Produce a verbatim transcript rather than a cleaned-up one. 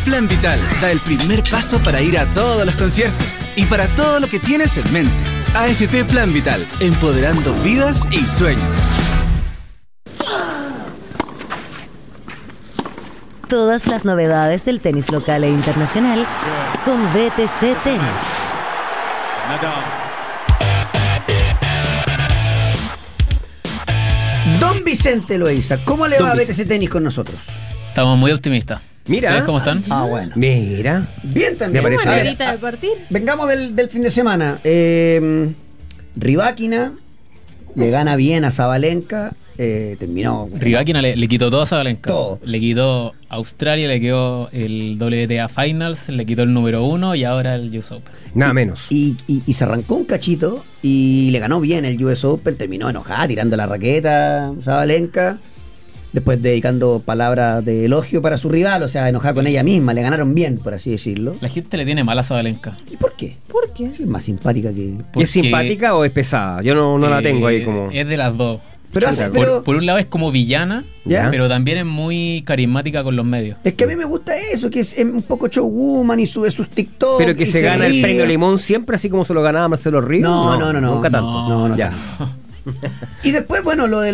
Plan Vital da el primer paso para ir a todos los conciertos y para todo lo que tienes en mente. A F P Plan Vital, empoderando vidas y sueños. Todas las novedades del tenis local e internacional con B T C Tenis. Don Vicente Loaiza, ¿cómo le Don va a B T Vicente. C Tenis con nosotros? Estamos muy optimistas. Mira. ¿Ustedes cómo están? Ah, bueno. Mira. Bien también. Me parece A ver, bien. Ahorita de partir. Vengamos del, del fin de semana. Eh, Rybakina le gana bien a Sabalenka. Eh, terminó. Rybakina le, le quitó todo a Sabalenka. Todo. Le quitó Australia, le quedó el W T A Finals, le quitó el número uno y ahora el U S Open. Nada menos. Y, y, y se arrancó un cachito y le ganó bien el U S Open. Terminó enojada, tirando la raqueta Sabalenka. Después dedicando palabras de elogio para su rival, o sea, enojada con ella misma. Le ganaron bien, por así decirlo. La gente le tiene mal a Sabalenka. ¿Y por qué? ¿Por qué? Sí, es más simpática que... Porque, ¿Es simpática o es pesada? Yo no, no la eh, tengo ahí como... Es de las dos. Pero, Chuta, hace- Por, pero por un lado es como villana, ¿Ya? pero también es muy carismática con los medios. es que a mí me gusta eso, que es, es un poco showwoman y sube sus TikTok. Pero que y se gana el ríe. premio Limón siempre así como se lo ganaba Marcelo Ríos. No, no, no, no. Nunca tanto. No, no, Ya. tanto. Y después, bueno, lo de